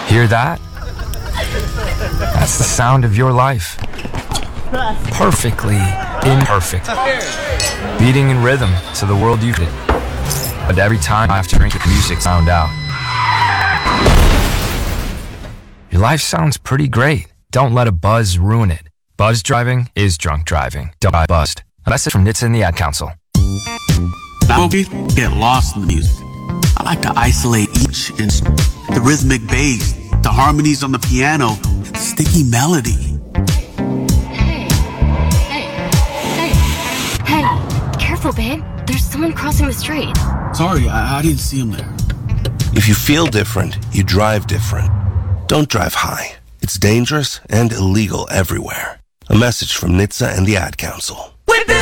Hear that? That's the sound of your life. Perfectly imperfect. Beating in rhythm to the world you created. But every time I have to drink the music sound out. Your life sounds pretty great. Don't let a buzz ruin it. Buzz driving is drunk driving. Don't buy buzzed. A message from NHTSA and the Ad Council. I get lost in the music. I like to isolate each instrument. The rhythmic bass, the harmonies on the piano, the sticky melody. Hey, careful, babe. There's someone crossing the street. Sorry, I didn't see him there. If you feel different, you drive different. Don't drive high. It's dangerous and illegal everywhere. A message from NHTSA and the Ad Council.